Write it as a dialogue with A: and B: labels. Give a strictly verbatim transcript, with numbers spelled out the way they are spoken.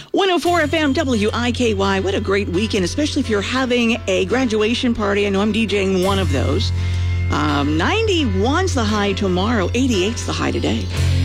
A: one oh four F M W I K Y. What a great weekend, especially if you're having a graduation party. I know I'm DJing one of those. Um, ninety-one's the high tomorrow. eighty-eight's the high today.